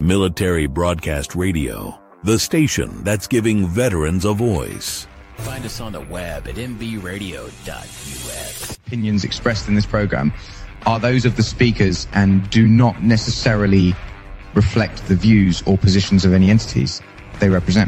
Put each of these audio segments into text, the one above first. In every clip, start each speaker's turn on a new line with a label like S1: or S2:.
S1: Military Broadcast Radio, the station that's giving veterans a voice.
S2: Find us on the web at mbradio.us.
S3: Opinions expressed in this program are those of the speakers and do not necessarily reflect the views or positions of any entities they represent.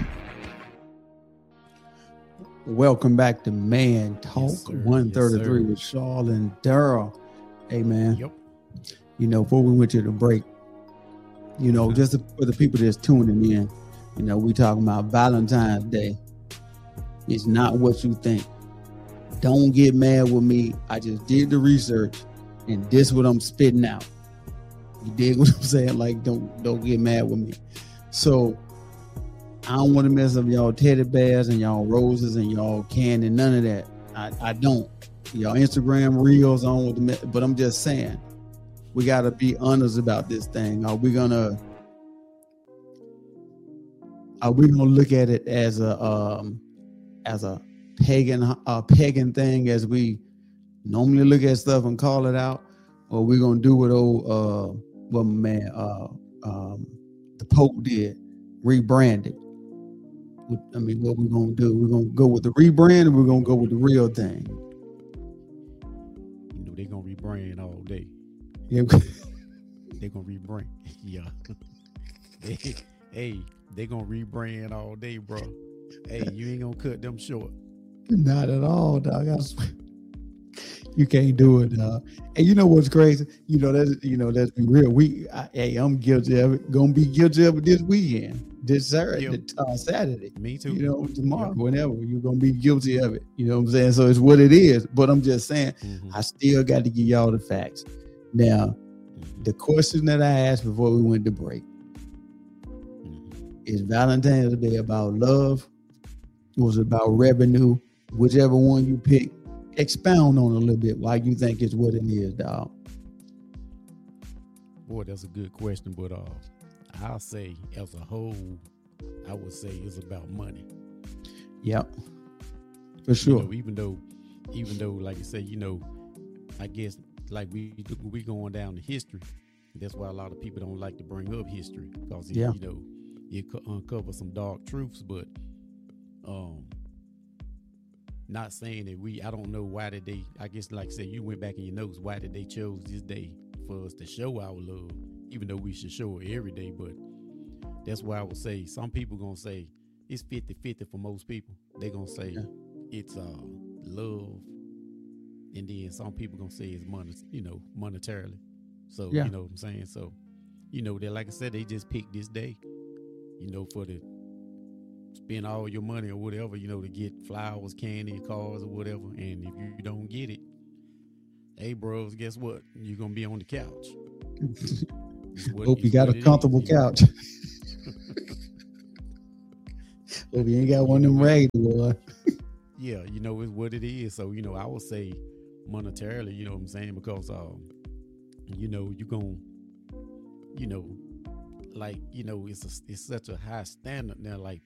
S4: Welcome back to Man Talk 133 with Shaw and Daryl. Hey, man.
S5: Yep.
S4: You know, before we went to the break, you know, just for the people that's tuning in, you know, we talking about Valentine's Day. It's not what you think. Don't get mad with me. I just did the research, and this is what I'm spitting out. You dig what I'm saying? Like, don't get mad with me. So I don't want to mess up y'all teddy bears and y'all roses and y'all candy, none of that. I don't. Y'all Instagram reels on with the, but I'm just saying, we got to be honest about this thing. Are we gonna look at it as a pagan thing, as we normally look at stuff and call it out, or we gonna do what the Pope did, rebrand it? I mean, what we gonna do? We're gonna go with the rebrand, or we're gonna go with the real thing?
S5: You know, they're gonna rebrand all day.
S4: Yeah.
S5: They're gonna rebrand. Yeah. They gonna rebrand all day, bro. Hey, you ain't gonna cut them short.
S4: Not at all, dog. I swear. You can't do it, dog. And you know what's crazy? Let's be real. I'm guilty of it. Gonna be guilty of it this weekend, this Saturday, Saturday.
S5: Me too.
S4: Tomorrow, whenever you're gonna be guilty of it. You know what I'm saying? So it's what it is. But I'm just saying, I still got to give y'all the facts. Now, the question that I asked before we went to break is Valentine's Day about love? Was it about revenue? Whichever one you pick, expound on it a little bit why you think it's what it is, dog.
S5: Boy, that's a good question, but I'll say as a whole, I would say it's about money.
S4: Yep, for sure.
S5: Even though, like you say, I guess like we going down to history. That's why a lot of people don't like to bring up history, because it could uncover some dark truths. But not saying that I don't know why did they, I guess like I said, you went back in your notes, why did they chose this day for us to show our love, even though we should show it every day. But that's why I would say some people gonna say it's 50-50 for most people. They gonna say it's love, and then some people gonna say it's money, monetarily. So you know what I'm saying? So they, like I said, they just picked this day, for the spend all your money or whatever, to get flowers, candy, cars, or whatever. And if you don't get it, hey, bros, guess what? You're going to be on the couch.
S4: Hope you got a comfortable couch. Hope you ain't got one of them raggedy boy.
S5: Yeah, it's what it is. So, I would say monetarily, you know what I'm saying? Because, you're going to, it's such a high standard now. Like